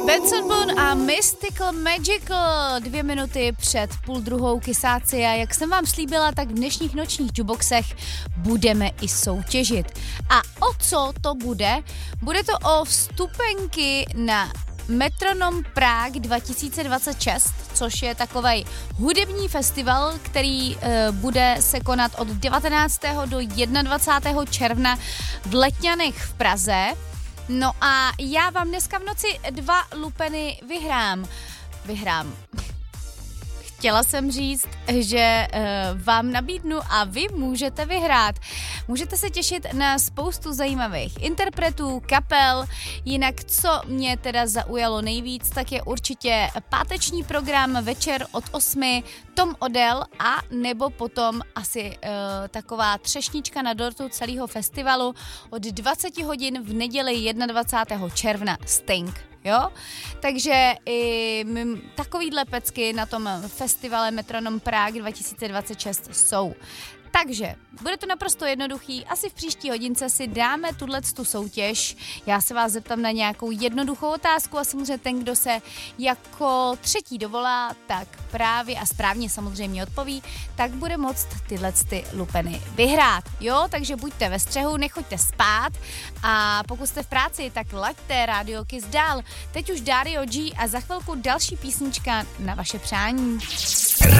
Benson Boone a Mystical Magical, 2 minuty před 12:30 kysáci a jak jsem vám slíbila, tak v dnešních nočních jukeboxech budeme i soutěžit. A o co to bude? Bude to o vstupenky na Metronom Prague 2026, což je takovej hudební festival, který bude se konat od 19. do 21. června v Letňanech v Praze. No a já vám dneska v noci 2 lupeny vyhrám. Chtěla jsem říct, že vám nabídnu a vy můžete vyhrát. Můžete se těšit na spoustu zajímavých interpretů, kapel, jinak co mě teda zaujalo nejvíc, tak je určitě páteční program večer od 8, Tom Odell a nebo potom asi taková třešnička na dortu celého festivalu od 20 hodin v neděli 21. června Sting. Jo? Takže i takovýhle pecky na tom festivale Metronom Prague 2026 jsou. Takže bude to naprosto jednoduchý, asi v příští hodince si dáme tu soutěž, já se vás zeptám na nějakou jednoduchou otázku a samozřejmě ten, kdo se jako třetí dovolá, tak právě a správně samozřejmě odpoví, tak bude moct tyhle lupeny vyhrát, jo, takže buďte ve střehu, nechoďte spát a pokud jste v práci, tak laďte Radio Kiss dál, teď už Dario G a za chvilku další písnička na vaše přání.